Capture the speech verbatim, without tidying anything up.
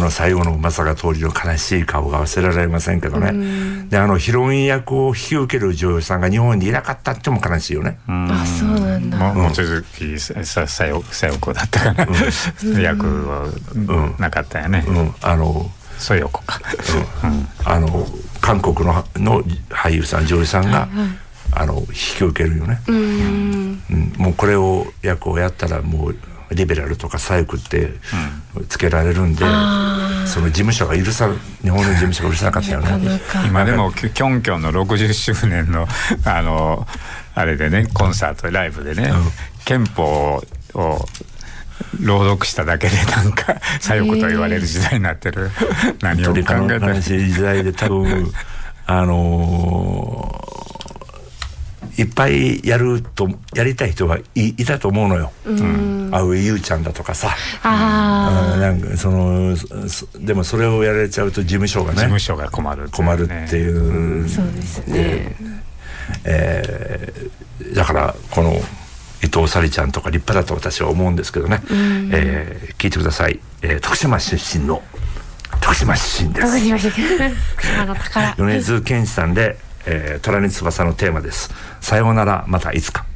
の最後の正賀通りの悲しい顔が忘れられませんけどね。であのヒロイン役を引き受ける女優さんが日本にいなかったっても悲しいよね。 あ、そうなんだ。 望月さよ子だったかな、うん、役はなかったよね、 うんうん、あのそよ子か、 うん、あの韓国のの俳優さん女優さんが、はいはい、あの引き受けるよね。うん、うん、もうこれを役をやったらもうリベラルとか左翼ってつけられるんで、うん、その事務所が許さ日本の事務所が許さなかったよね。 今でもキョンキョンのろくじゅっしゅうねんのあのあれでね、コンサートライブでね、うん、憲法を朗読しただけでなんか左翼と言われる時代になってる。何を考えたら悲しい時代で多分あのー、いっぱいやるとやりたい人が い, いたと思うのよ。あういゆうちゃんだとかさ、あ、うん、なんかそのでもそれをやられちゃうと事務所がね事務所が困るっていう、ね、 困るっていう、 うん、そうですね、 えー、だからこの伊藤沙莉ちゃんとか立派だと私は思うんですけどね、えー、聞いてください、えー、徳島出身の徳島出身です米津玄師さんで、えー、虎に翼のテーマです。さようならまたいつか。